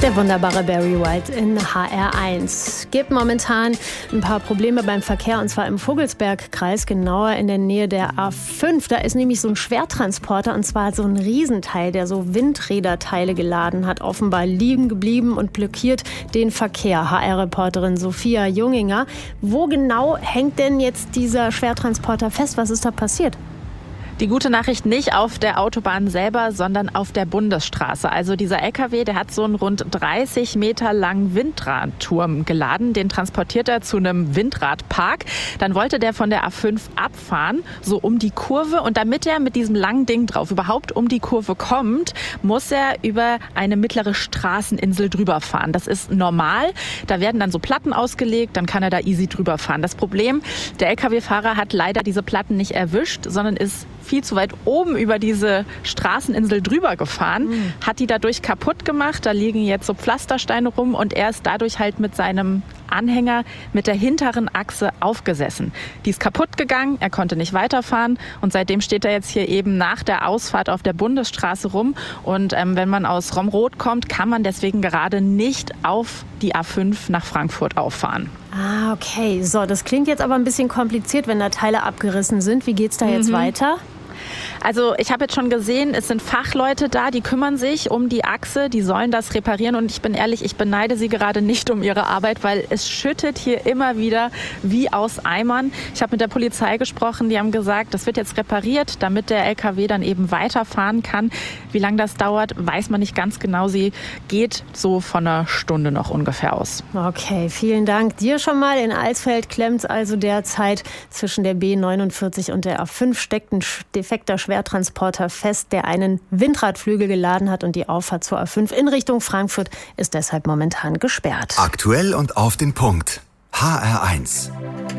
Der wunderbare Barry White in HR1. Gibt momentan ein paar Probleme beim Verkehr, und zwar im Vogelsbergkreis, genauer in der Nähe der A5. Da ist nämlich so ein Schwertransporter, und zwar so ein Riesenteil, der so Windräderteile geladen hat, offenbar liegen geblieben und blockiert den Verkehr. HR-Reporterin Sophia Junginger. Wo genau hängt denn jetzt dieser Schwertransporter fest? Was ist da passiert? Die gute Nachricht nicht auf der Autobahn selber, sondern auf der Bundesstraße. Also dieser LKW, der hat so einen rund 30 Meter langen Windradturm geladen. Den transportiert er zu einem Windradpark. Dann wollte der von der A5 abfahren, so um die Kurve. Und damit er mit diesem langen Ding drauf überhaupt um die Kurve kommt, muss er über eine mittlere Straßeninsel drüber fahren. Das ist normal. Da werden dann so Platten ausgelegt, dann kann er da easy drüber fahren. Das Problem, der LKW-Fahrer hat leider diese Platten nicht erwischt, sondern ist viel zu weit oben über diese Straßeninsel drüber gefahren, hat die dadurch kaputt gemacht. Da liegen jetzt so Pflastersteine rum und er ist dadurch halt mit seinem Anhänger mit der hinteren Achse aufgesessen. Die ist kaputt gegangen, er konnte nicht weiterfahren und seitdem steht er jetzt hier eben nach der Ausfahrt auf der Bundesstraße rum. Und wenn man aus Romrod kommt, kann man deswegen gerade nicht auf die A5 nach Frankfurt auffahren. Ah, okay. So, das klingt jetzt aber ein bisschen kompliziert, wenn da Teile abgerissen sind. Wie geht's da jetzt weiter? Also ich habe jetzt schon gesehen, es sind Fachleute da, die kümmern sich um die Achse, die sollen das reparieren und ich bin ehrlich, ich beneide sie gerade nicht um ihre Arbeit, weil es schüttet hier immer wieder wie aus Eimern. Ich habe mit der Polizei gesprochen, die haben gesagt, das wird jetzt repariert, damit der LKW dann eben weiterfahren kann. Wie lange das dauert, weiß man nicht ganz genau. Sie geht so von einer Stunde noch ungefähr aus. Okay, vielen Dank dir schon mal. In Alsfeld klemmt also derzeit zwischen der B49 und der A5 steckt ein defekter Schwertransporter fest, der einen Windradflügel geladen hat und die Auffahrt zur A5 in Richtung Frankfurt ist deshalb momentan gesperrt. Aktuell und auf den Punkt. HR1.